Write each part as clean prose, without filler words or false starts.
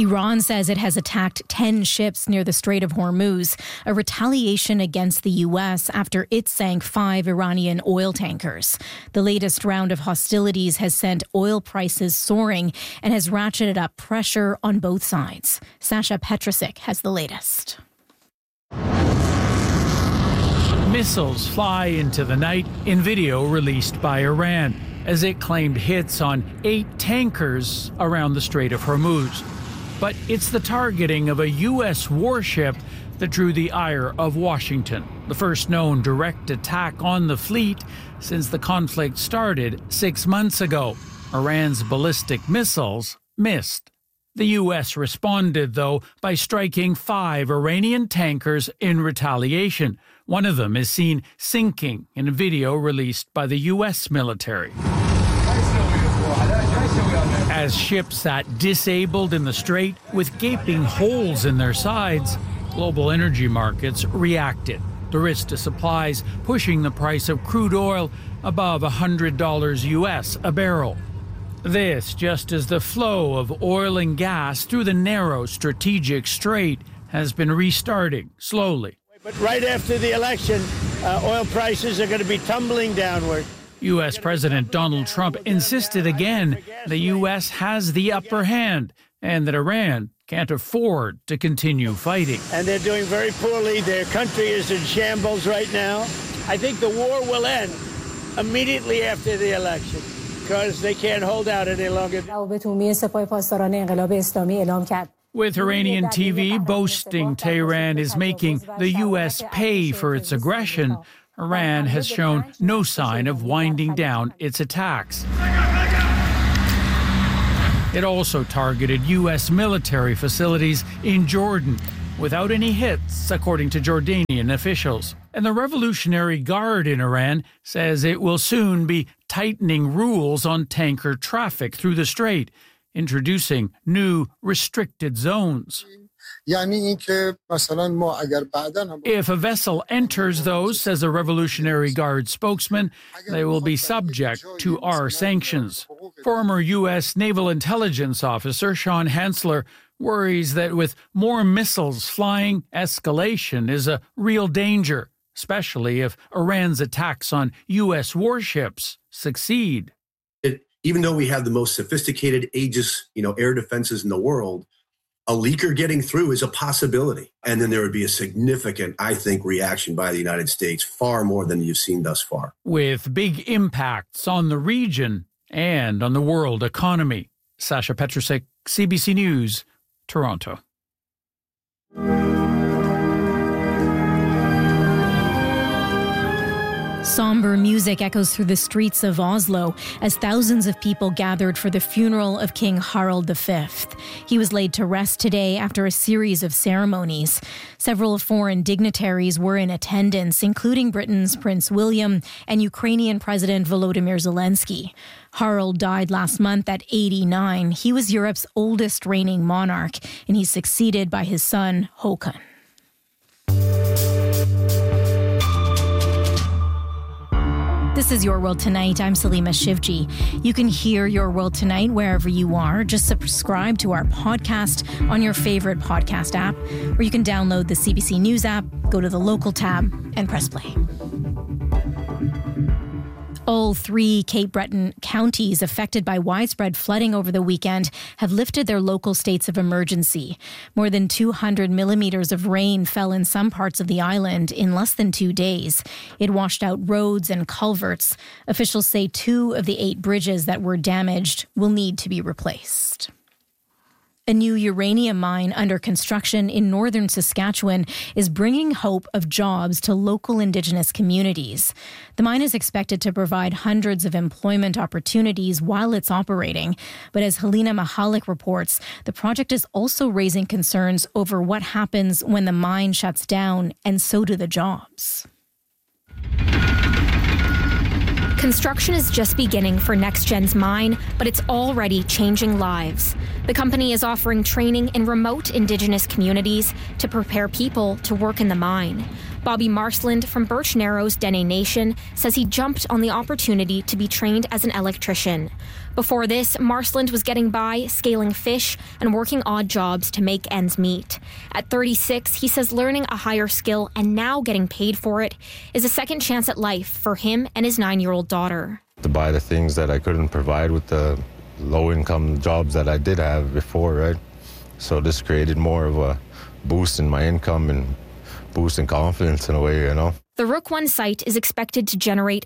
Iran says it has attacked 10 ships near the Strait of Hormuz, a retaliation against the U.S. after it sank 5 Iranian oil tankers. The latest round of hostilities has sent oil prices soaring and has ratcheted up pressure on both sides. Sasha Petrusik has the latest. Missiles fly into the night in video released by Iran as it claimed hits on 8 tankers around the Strait of Hormuz. But it's the targeting of a U.S. warship that drew the ire of Washington, the first known direct attack on the fleet since the conflict started 6 months ago. Iran's ballistic missiles missed. The U.S. responded, though, by striking 5 Iranian tankers in retaliation. One of them is seen sinking in a video released by the U.S. military. As ships sat disabled in the strait with gaping holes in their sides, global energy markets reacted. The risk to supplies pushing the price of crude oil above $100 U.S. a barrel. This just as the flow of oil and gas through the narrow strategic strait has been restarting slowly. But right after the election, oil prices are going to be tumbling downward. U.S. President Donald Trump insisted again the U.S. has the upper hand and that Iran can't afford to continue fighting. And they're doing very poorly. Their country is in shambles right now. I think the war will end immediately after the election because they can't hold out any longer. With Iranian TV boasting Tehran is making the U.S. pay for its aggression, Iran has shown no sign of winding down its attacks. It also targeted U.S. military facilities in Jordan without any hits, according to Jordanian officials. And the Revolutionary Guard in Iran says it will soon be tightening rules on tanker traffic through the strait, introducing new restricted zones. If a vessel enters those, says a Revolutionary Guard spokesman, they will be subject to our sanctions. Former U.S. Naval Intelligence Officer Sean Hansler worries that with more missiles flying, escalation is a real danger, especially if Iran's attacks on U.S. warships succeed. Even though we have the most sophisticated Aegis, air defenses in the world, a leaker getting through is a possibility. And then there would be a significant, I think, reaction by the United States, far more than you've seen thus far. With big impacts on the region and on the world economy. Sasha Petrusik, CBC News, Toronto. Somber music echoes through the streets of Oslo as thousands of people gathered for the funeral of King Harald V. He was laid to rest today after a series of ceremonies. Several foreign dignitaries were in attendance, including Britain's Prince William and Ukrainian President Volodymyr Zelensky. Harald died last month at 89. He was Europe's oldest reigning monarch, and he's succeeded by his son, Håkon. This is Your World Tonight. I'm Salima Shivji. You can hear Your World Tonight wherever you are. Just subscribe to our podcast on your favorite podcast app, or you can download the CBC News app, go to the local tab, and press play. All 3 Cape Breton counties affected by widespread flooding over the weekend have lifted their local states of emergency. More than 200 millimeters of rain fell in some parts of the island in less than 2 days. It washed out roads and culverts. Officials say 2 of the 8 bridges that were damaged will need to be replaced. A new uranium mine under construction in northern Saskatchewan is bringing hope of jobs to local Indigenous communities. The mine is expected to provide hundreds of employment opportunities while it's operating. But as Helena Mahalik reports, the project is also raising concerns over what happens when the mine shuts down, and so do the jobs. Construction is just beginning for NextGen's mine, but it's already changing lives. The company is offering training in remote Indigenous communities to prepare people to work in the mine. Bobby Marsland from Birch Narrows, Dene Nation, says he jumped on the opportunity to be trained as an electrician. Before this, Marsland was getting by, scaling fish, and working odd jobs to make ends meet. At 36, he says learning a higher skill and now getting paid for it is a second chance at life for him and his 9-year-old daughter. To buy the things that I couldn't provide with the low-income jobs that I did have before, right? So this created more of a boost in my income and boost in confidence in a way, you know. The Rook I site is expected to generate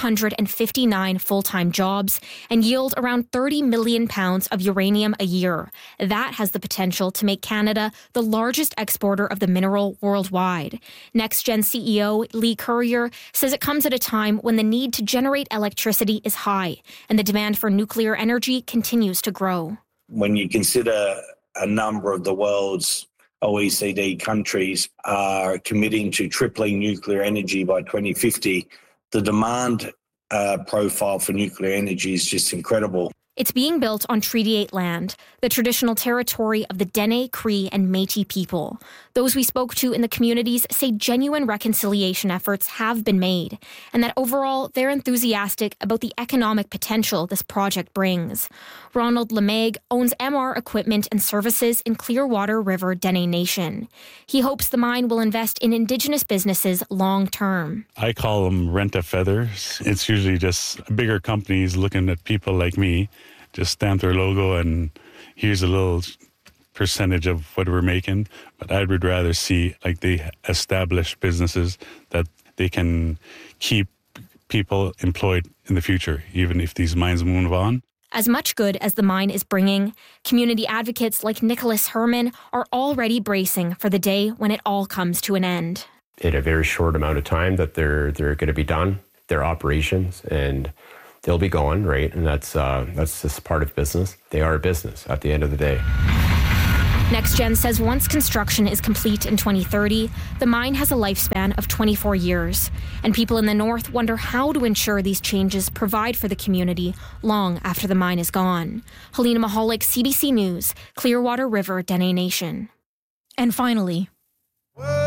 459 full-time jobs and yield around 30 million pounds of uranium a year. That has the potential to make Canada the largest exporter of the mineral worldwide. NextGen CEO Lee Currier says it comes at a time when the need to generate electricity is high and the demand for nuclear energy continues to grow. When you consider a number of the world's OECD countries are committing to tripling nuclear energy by 2050. The demand profile for nuclear energy is just incredible. It's being built on Treaty 8 land, the traditional territory of the Dene, Cree, and Métis people. Those we spoke to in the communities say genuine reconciliation efforts have been made, and that overall they're enthusiastic about the economic potential this project brings. Ronald Lemeg owns MR Equipment and Services in Clearwater River, Dene Nation. He hopes the mine will invest in Indigenous businesses long term. I call them rent-a-feathers. It's usually just bigger companies looking at people like me, just stamp their logo and here's a little percentage of what we're making. But I would rather see like they establish businesses that they can keep people employed in the future, even if these mines move on. As much good as the mine is bringing, community advocates like Nicholas Herman are already bracing for the day when it all comes to an end. In a very short amount of time that they're going to be done, their operations, and they'll be going, right? And that's just part of business. They are a business at the end of the day. NextGen says once construction is complete in 2030, the mine has a lifespan of 24 years. And people in the north wonder how to ensure these changes provide for the community long after the mine is gone. Helena Mahalik, CBC News, Clearwater River, Dene Nation. And finally,